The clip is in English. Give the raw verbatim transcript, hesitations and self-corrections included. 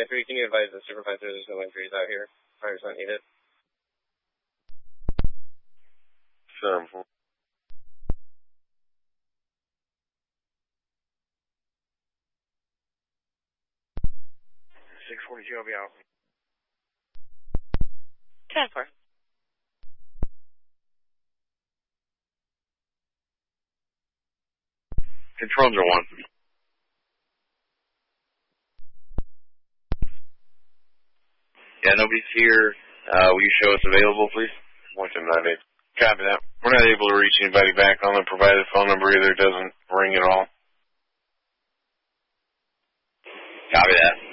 nine three, can you advise the supervisor there's no injuries out here? Fire's not needed. seven four. six forty-two, I'll be out. ten four. Controls are one. Yeah, nobody's here. Uh, will you show us available, please? one two nine eight. Copy that. We're not able to reach anybody back on the provided phone number either. It doesn't ring at all. Copy that.